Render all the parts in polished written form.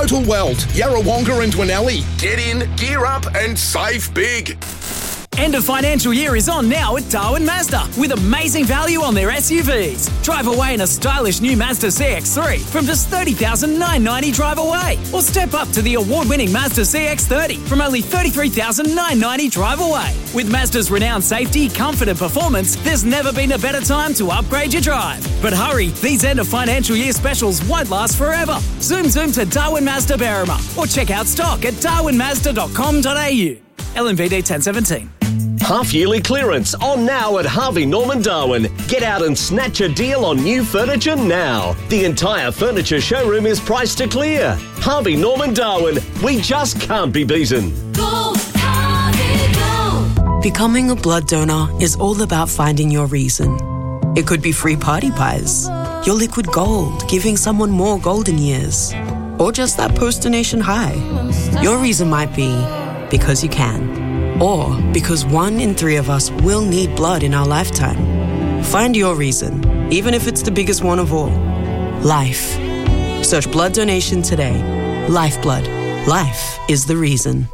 Total Weld, Yarrawonga and Dwinelli. Get in, gear up and save big. End of financial year is on now at Darwin Mazda with amazing value on their SUVs. Drive away in a stylish new Mazda CX-3 from just $30,990 drive away. Or step up to the award-winning Mazda CX-30 from only $33,990 drive away. With Mazda's renowned safety, comfort and performance, there's never been a better time to upgrade your drive. But hurry, these end of financial year specials won't last forever. Zoom to Darwin Mazda Berrima or check out stock at darwinmazda.com.au. LNVD 1017. Half-yearly clearance on now at Harvey Norman Darwin. Get out and snatch a deal on new furniture now. The entire furniture showroom is priced to clear. Harvey Norman Darwin. We just can't be beaten. Go, Harvey, go. Becoming a blood donor is all about finding your reason. It could be free party pies, your liquid gold, giving someone more golden years, or just that post-donation high. Your reason might be because you can. Or because 1 in 3 of us will need blood in our lifetime. Find your reason, even if it's the biggest one of all. Life. Search blood donation today. Lifeblood. Life is the reason.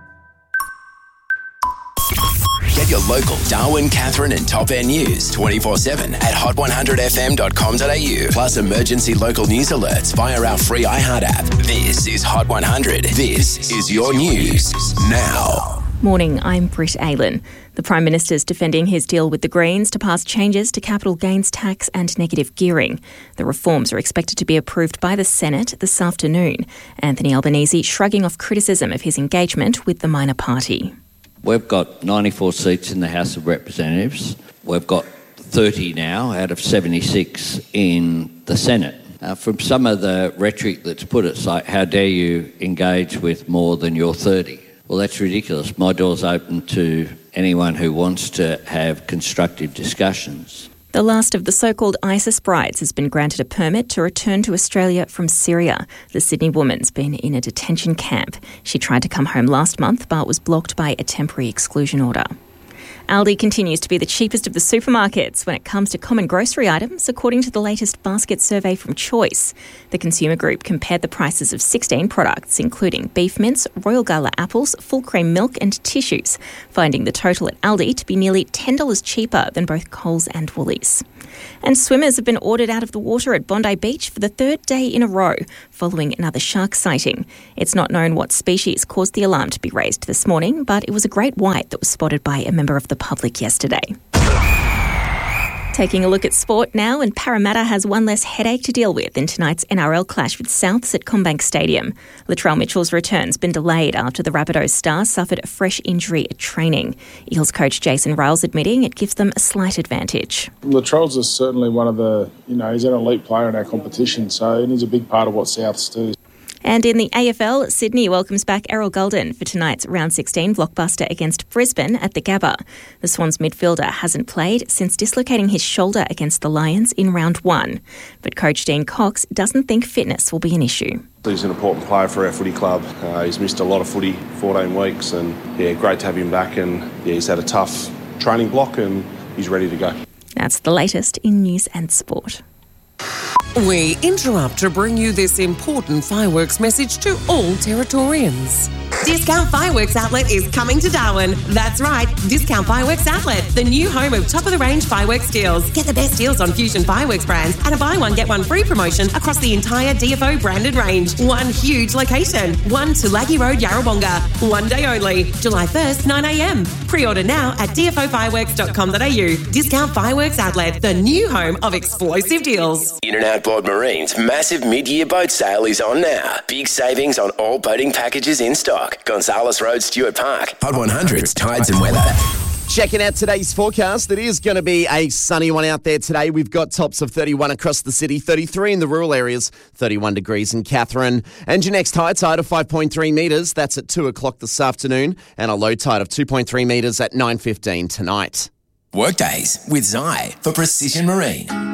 Get your local Darwin, Katherine and Top End news 24/7 at hot100fm.com.au. Plus emergency local news alerts via our free iHeart app. This is Hot 100. This is your news now. Morning, I'm Britt Aylan. The Prime Minister's defending his deal with the Greens to pass changes to capital gains tax and negative gearing. The reforms are expected to be approved by the Senate this afternoon. Anthony Albanese shrugging off criticism of his engagement with the minor party. We've got 94 seats in the House of Representatives. We've got 30 now out of 76 in the Senate. From some of the rhetoric that's put, it's like, how dare you engage with more than your 30? Well, that's ridiculous. My door's open to anyone who wants to have constructive discussions. The last of the so-called ISIS brides has been granted a permit to return to Australia from Syria. The Sydney woman's been in a detention camp. She tried to come home last month but was blocked by a temporary exclusion order. Aldi continues to be the cheapest of the supermarkets when it comes to common grocery items, according to the latest basket survey from Choice. The consumer group compared the prices of 16 products, including beef mince, Royal Gala apples, full cream milk and tissues, finding the total at Aldi to be nearly $10 cheaper than both Coles and Woolies. And swimmers have been ordered out of the water at Bondi Beach for the 3rd day in a row, following another shark sighting. It's not known what species caused the alarm to be raised this morning, but it was a great white that was spotted by a member of the public yesterday. Taking a look at sport now, and Parramatta has one less headache to deal with in tonight's NRL clash with Souths at CommBank Stadium. Latrell Mitchell's return's been delayed after the Rabbitohs star suffered a fresh injury at training. Eels coach Jason Ryles admitting it gives them a slight advantage. Latrell's is certainly one of the, he's an elite player in our competition, so he's a big part of what Souths do. And in the AFL, Sydney welcomes back Errol Gulden for tonight's round 16 blockbuster against Brisbane at the Gabba. The Swans midfielder hasn't played since dislocating his shoulder against the Lions in round 1. But coach Dean Cox doesn't think fitness will be an issue. He's an important player for our footy club. He's missed a lot of footy, 14 weeks, and great to have him back. And he's had a tough training block and he's ready to go. That's the latest in news and sport. We interrupt to bring you this important fireworks message to all Territorians. Discount Fireworks Outlet is coming to Darwin. That's right, Discount Fireworks Outlet, the new home of top-of-the-range fireworks deals. Get the best deals on Fusion Fireworks brands and a buy one, get one free promotion across the entire DFO branded range. One huge location. 1 Tulagi Road, Yarrawonga. One day only. July 1st, 9am. Pre-order now at dfofireworks.com.au. Discount Fireworks Outlet, the new home of explosive deals. In and Outboard Marine's massive mid-year boat sale is on now. Big savings on all boating packages in stock. Gonzales Road, Stuart Park. Hot 100's Tides and Weather. Checking out today's forecast, it is going to be a sunny one out there today. We've got tops of 31 across the city, 33 in the rural areas, 31 degrees in Katherine. And your next high tide of 5.3 metres, that's at 2 o'clock this afternoon, and a low tide of 2.3 metres at 9:15 tonight. Workdays with Zai for Precision Marine.